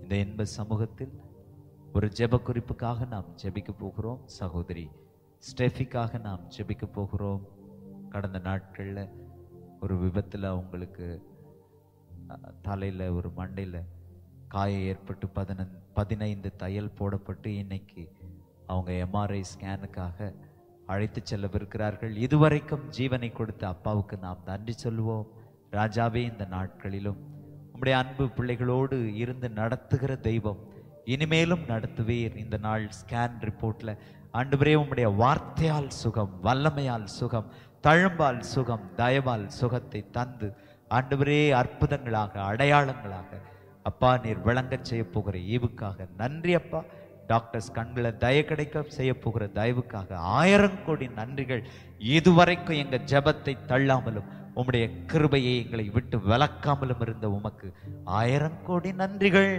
இந்த இன்ப சமூகத்தில் ஒரு ஜெப குறிப்புக்காக நாம் ஜெபிக்க போகிறோம். சகோதரி ஸ்டெஃபிக்காக நாம் ஜெபிக்க போகிறோம். கடந்த நாட்களில் ஒரு விபத்தில் அவங்களுக்கு தலையில் ஒரு மண்டையில் காயம் ஏற்பட்டு 15 தையல் போடப்பட்டு இன்னைக்கு அவங்க எம்ஆர்ஐ ஸ்கேனுக்காக அழைத்து செல்லவிருக்கிறார்கள். இதுவரைக்கும் ஜீவனை கொடுத்த அப்பாவுக்கு நாம் நன்றி சொல்லுவோம். ராஜாவே, இந்த நாட்களிலும் உம்முடைய அன்பு பிள்ளைகளோடு இருந்து நடத்துகிற தெய்வம், இனிமேலும் நடத்துவீர். இந்த நாள் ஸ்கேன் ரிப்போர்ட்ல ஆண்டவரே உம்முடைய வார்த்தையால் சுகம், வல்லமையால் சுகம், தழும்பால் சுகம், தயவால் சுகத்தை தந்து ஆண்டவரே அற்புதங்களாக அடையாளங்களாக அப்பா நீர் விளங்க செய்ய போகிற ஈவுக்காக நன்றி அப்பா. டாக்டர்ஸ் கண்களை தய கிடைக்க செய்ய போகிற தயவுக்காக 1000 கோடி நன்றிகள். இதுவரைக்கும் எங்க ஜெபத்தை தள்ளாமலும் உம்முடைய கிருபையை எங்களை விட்டு விலக்காமலும் இருந்த உமக்கு 1000 கோடி நன்றிகள்.